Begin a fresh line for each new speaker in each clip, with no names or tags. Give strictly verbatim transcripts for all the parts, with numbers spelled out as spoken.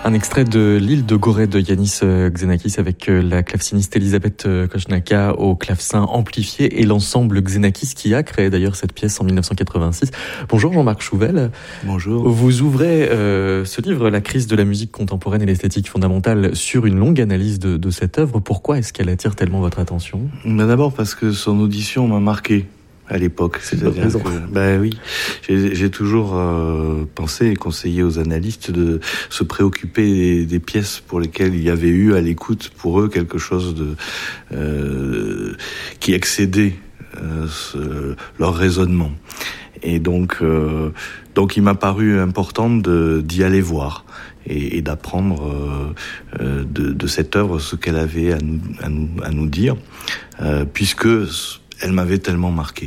Un extrait de L'île de Gorée de Yanis Xenakis avec la claveciniste Elisabeth Koshnaka au clavecin amplifié et l'ensemble Xenakis qui a créé d'ailleurs cette pièce en dix-neuf cent quatre-vingt-six. Bonjour Jean-Marc Chouvel.
Bonjour.
Vous ouvrez euh, ce livre, La crise de la musique contemporaine et l'esthétique fondamentale, sur une longue analyse de, de cette œuvre. Pourquoi est-ce qu'elle attire tellement votre attention ?
Ben d'abord parce que son audition m'a marqué à l'époque. C'est-à-dire que, ben oui, j'ai, j'ai toujours euh, pensé et conseillé aux analystes de se préoccuper des, des pièces pour lesquelles il y avait eu à l'écoute pour eux quelque chose de euh, qui excédait euh, ce, leur raisonnement. Et donc, euh, donc il m'a paru important de, d'y aller voir et, et d'apprendre euh, euh, de, de cette œuvre ce qu'elle avait à nous, à nous, à nous dire, euh, puisque elle m'avait tellement marqué.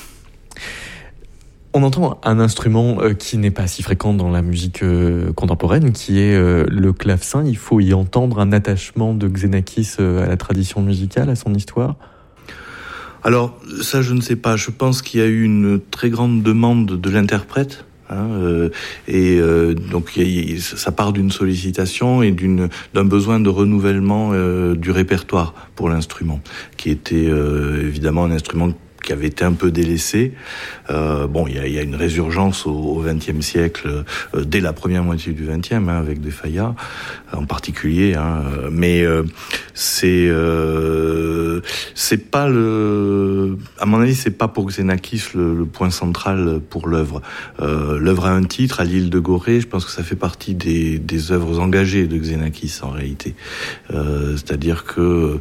On entend un instrument qui n'est pas si fréquent dans la musique contemporaine, qui est le clavecin. Il faut y entendre un attachement de Xenakis à la tradition musicale, à son histoire.
Alors, ça, je ne sais pas. Je pense qu'il y a eu une très grande demande de l'interprète. Hein, euh, et euh, donc y a, y a, ça part d'une sollicitation et d'une d'un besoin de renouvellement euh, du répertoire pour l'instrument, qui était euh, évidemment un instrument qui avait été un peu délaissé. Euh, bon, il y a, y a une résurgence au vingtième siècle, euh, dès la première moitié du vingtième, hein, avec des Falla en particulier. Hein, mais euh, c'est euh, c'est pas le, à mon avis, c'est pas pour Xenakis le, le point central pour l'œuvre. Euh, l'œuvre a un titre, à l'île de Gorée. Je pense que ça fait partie des, des œuvres engagées de Xenakis en réalité. Euh, c'est-à-dire que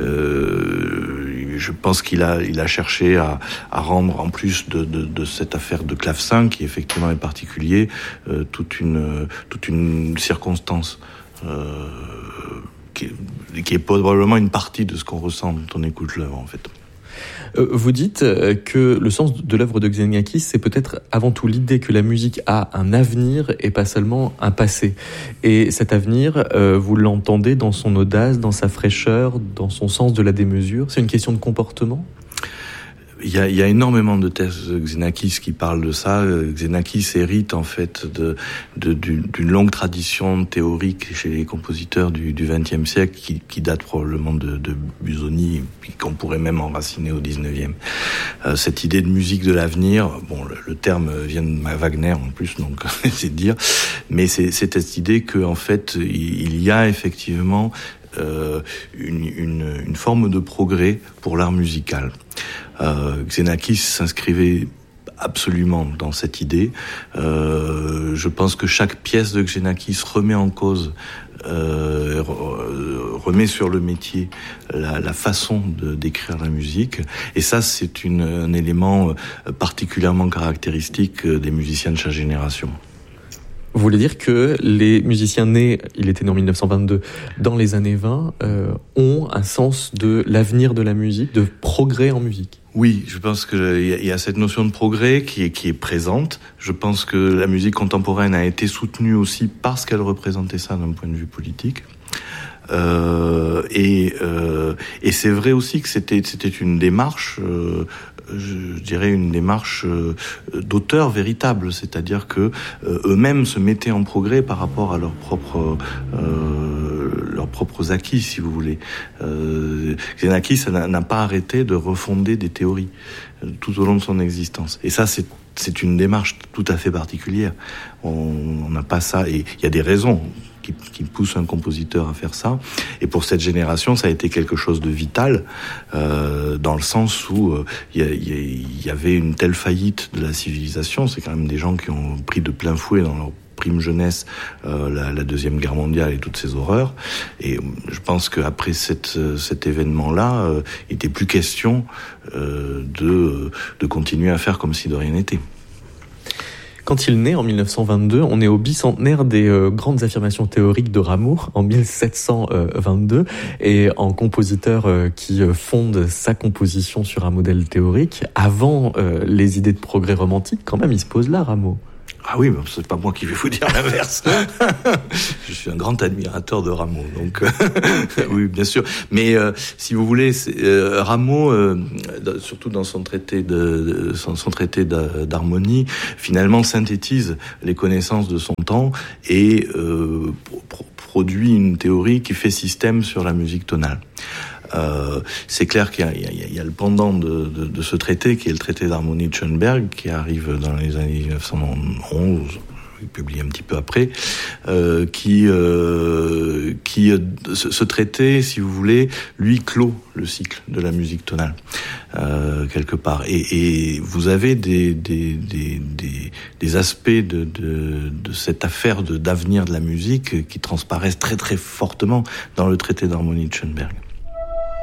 euh, je pense qu'il a il a cherché À, à rendre, en plus de, de, de cette affaire de clavecin, qui effectivement est particulier, euh, toute une toute une circonstance euh, qui, est, qui est probablement une partie de ce qu'on ressent quand on écoute l'œuvre, en fait.
Vous dites que le sens de l'œuvre de Xenakis, c'est peut-être avant tout l'idée que la musique a un avenir et pas seulement un passé. Et cet avenir, vous l'entendez dans son audace, dans sa fraîcheur, dans son sens de la démesure. C'est une question de comportement ?
Il y a, il y a énormément de thèses de Xenakis qui parlent de ça. Xenakis hérite en fait de, de d'une, d'une longue tradition théorique chez les compositeurs du vingtième siècle qui, qui date probablement de, de Busoni, puis qu'on pourrait même enraciner au dix-neuvième. Euh, cette idée de musique de l'avenir, bon, le, le terme vient de Wagner en plus, donc c'est de dire, mais c'est, c'est cette idée que en fait il y a effectivement euh, une, une, une forme de progrès pour l'art musical. Euh, Xenakis s'inscrivait absolument dans cette idée. Euh, je pense que chaque pièce de Xenakis remet en cause, euh, remet sur le métier la, la façon de d'écrire la musique. Et ça, c'est une, un élément particulièrement caractéristique des musiciens de chaque génération.
Vous voulez dire que les musiciens nés, il était né en dix-neuf cent vingt-deux, dans les années vingt, euh, ont un sens de l'avenir de la musique, de progrès en musique?
Oui, je pense qu'il y, y a cette notion de progrès qui est, qui est présente. Je pense que la musique contemporaine a été soutenue aussi parce qu'elle représentait ça d'un point de vue politique. Euh, et, euh, et c'est vrai aussi que c'était, c'était une démarche, euh, je dirais une démarche euh, d'auteur véritable, c'est-à-dire que euh, eux-mêmes se mettaient en progrès par rapport à leurs propres euh, leurs propres acquis, si vous voulez. Euh, Xenakis n'a, n'a pas arrêté de refonder des théories euh, tout au long de son existence. Et ça, c'est c'est une démarche tout à fait particulière. On n'a pas ça, et il y a des raisons qui, qui poussent un compositeur à faire ça. Et pour cette génération, ça a été quelque chose de vital, euh, dans le sens où il euh, y, y, y avait une telle faillite de la civilisation. C'est quand même des gens qui ont pris de plein fouet dans leur prime jeunesse euh, la, la Deuxième Guerre mondiale et toutes ces horreurs. Et je pense qu'après cette, cet événement-là, euh, il n'était plus question euh, de, de continuer à faire comme si de rien n'était.
Quand il naît en dix-neuf cent vingt-deux, on est au bicentenaire des euh, grandes affirmations théoriques de Rameau en dix-sept cent vingt-deux, et en compositeur euh, qui fonde sa composition sur un modèle théorique, avant euh, les idées de progrès romantique, quand même, il se pose là, Rameau.
Ah oui, mais c'est pas moi qui vais vous dire l'inverse. Je suis un grand admirateur de Rameau, donc euh, oui, bien sûr. Mais euh, si vous voulez, c'est, euh, Rameau, euh, surtout dans son traité de, de son, son traité d'harmonie, finalement synthétise les connaissances de son temps et euh, pro- produit une théorie qui fait système sur la musique tonale. Euh, c'est clair qu'il y a, il y a, il y a le pendant de, de, de ce traité, qui est le traité d'harmonie de Schoenberg, qui arrive dans les années mille neuf cent onze, publié un petit peu après, euh, qui, euh, qui ce, ce traité, si vous voulez, lui clôt le cycle de la musique tonale euh, quelque part. Et, et vous avez des, des, des, des, des aspects de, de, de cette affaire de, d'avenir de la musique qui transparaissent très très fortement dans le traité d'harmonie de Schoenberg.